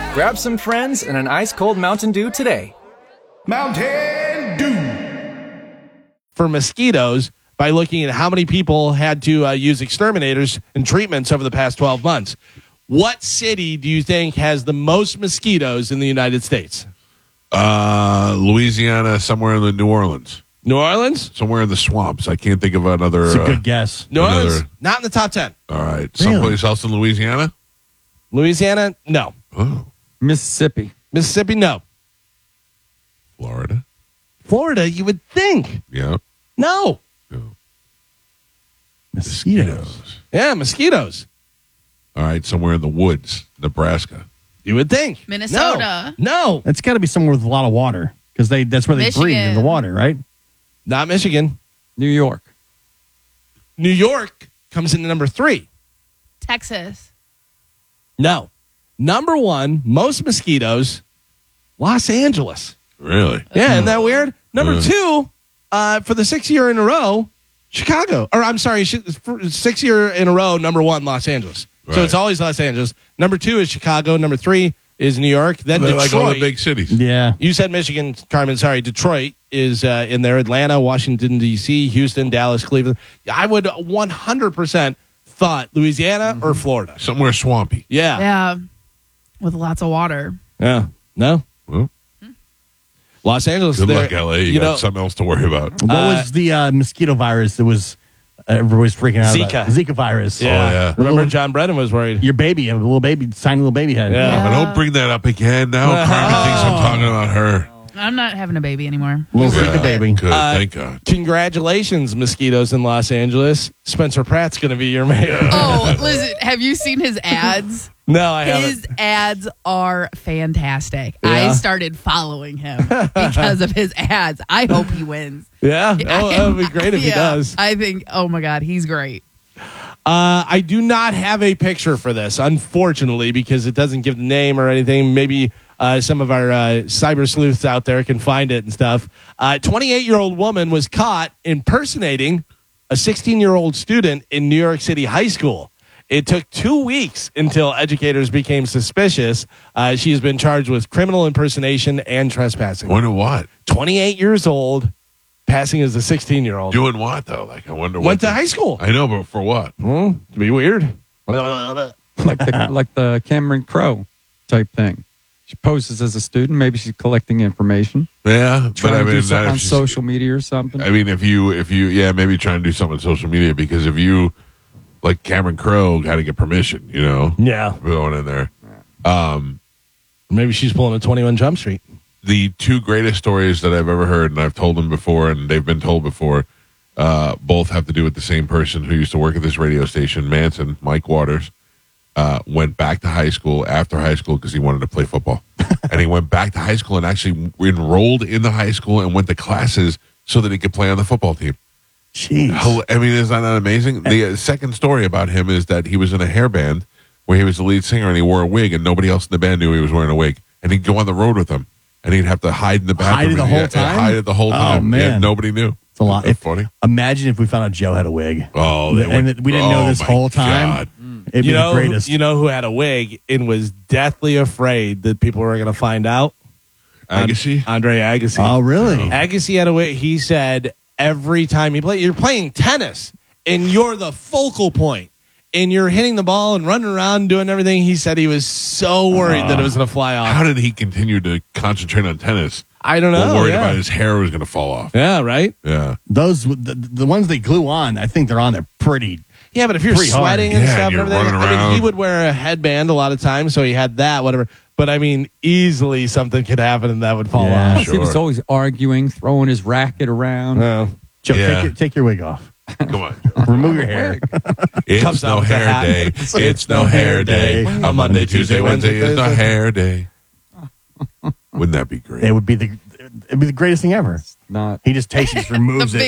Grab some friends and an ice-cold Mountain Dew today. Mountain Dew. For mosquitoes by looking at how many people had to use exterminators and treatments over the past 12 months. What city do you think has the most mosquitoes in the United States? Louisiana, somewhere in the New Orleans. New Orleans? Somewhere in the swamps. I can't think of another. It's a good guess. New Orleans? Not in the top 10. All right. Someplace else in Louisiana? Louisiana? No. Oh. Mississippi. Mississippi? No. Florida? Florida, you would think. Yeah. No. Mosquitoes. Yeah, mosquitoes. All right. Somewhere in the woods, Nebraska. You would think. Minnesota. No. It's got to be somewhere with a lot of water because that's where they breathe, in the water, right? Not Michigan. New York. New York comes in number 3. Texas. No. Number 1, most mosquitoes, Los Angeles. Really? Yeah, isn't that weird? Number 2, for the 6th year in a row, Chicago. Or I'm sorry, 6th year in a row, number 1, Los Angeles. Right. So it's always Los Angeles. Number 2 is Chicago. Number 3 is New York. Then They're Detroit. like all the big cities. Yeah. You said Michigan, Carmen. Sorry, Detroit is in there. Atlanta, Washington, D.C., Houston, Dallas, Cleveland. I would 100% thought Louisiana or Florida. Somewhere swampy. Yeah. Yeah. With lots of water. Yeah. No? Well, Los Angeles. good luck, L.A. You got something else to worry about. What was the mosquito virus that was everybody's freaking out about? Zika. Zika virus. Yeah. Oh, yeah. Remember John Brennan was worried. Your baby, a little baby, tiny little baby head. Yeah. But don't bring that up again. Now Carmen thinks I'm talking about her. I'm not having a baby anymore. Little Zika baby. Good, thank God. Congratulations, mosquitoes in Los Angeles. Spencer Pratt's going to be your mayor. Oh, listen, have you seen his ads? No, I haven't. His ads are fantastic. Yeah. I started following him because of his ads. I hope he wins. Yeah? Oh, that would be great if he does. I think, oh my God, he's great. I do not have a picture for this, unfortunately, because it doesn't give the name or anything. Maybe some of our cyber sleuths out there can find it and stuff. 28-year-old woman was caught impersonating a 16-year-old student in New York City high school. It took 2 weeks until educators became suspicious. She has been charged with criminal impersonation and trespassing. Wonder what? 28 years old, passing as a 16-year-old. Doing what, though? Like, I wonder what. Went to high school. I know, but for what? To be weird. Like the Cameron Crowe type thing. She poses as a student. Maybe she's collecting information. Yeah, but Trying I to mean, do something that on if she's- social media or something. I mean, if you, yeah, maybe try and do something on social media because if you, like Cameron Crowe, got to get permission, you know, Yeah. for going in there. Maybe she's pulling a 21 Jump Street. The 2 greatest stories that I've ever heard, and I've told them before, and they've been told before, both have to do with the same person who used to work at this radio station, Manson, Mike Waters. Went back to high school after high school because he wanted to play football. And he went back to high school and actually enrolled in the high school and went to classes so that he could play on the football team. Jeez. I mean, is that not amazing? The second story about him is that he was in a hair band where he was the lead singer and he wore a wig and nobody else in the band knew he was wearing a wig. And he'd go on the road with them and he'd have to hide in the bathroom. Hide it the whole and time? hide it the whole time. Oh, man. Yeah, nobody knew. It's a lot. Isn't that funny? Imagine if we found out Joe had a wig. Oh, and we didn't know this my whole time. God. It'd be the greatest. You know who had a wig and was deathly afraid that people were going to find out? Agassi? Andre Agassi. Oh, really? Agassi had a wig. He said every time you're playing tennis and you're the focal point and you're hitting the ball and running around doing everything. He said he was so worried that it was going to fly off. How did he continue to concentrate on tennis? I don't know. Worried yeah. about his hair was going to fall off. Yeah, right? Yeah. Those the ones they glue on, I think they're on there pretty. Yeah, but if you're Pretty hard. sweating and Yeah, stuff and you're and everything, running I mean, around. he would wear a headband a lot of times, so he had that, whatever. But I mean, easily something could happen and that would fall Yeah. off. He was Sure. always arguing, throwing his racket around. No. Joe, Yeah. take your wig off. Come on. Remove your hair. It's Comes out no with the hair hat. day. It's no hair day. On Monday, Tuesday, Wednesday is no hair day. Wouldn't that be great? It'd be the greatest thing ever. Not He just removes The it.